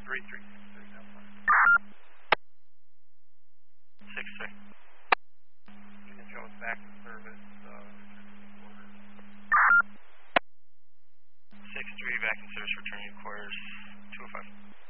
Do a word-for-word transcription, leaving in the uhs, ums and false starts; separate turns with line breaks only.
three three six three, that's fine.
six three.
You can show us back in service, uh, orders.
six three, back in service, returning quarters, two oh five.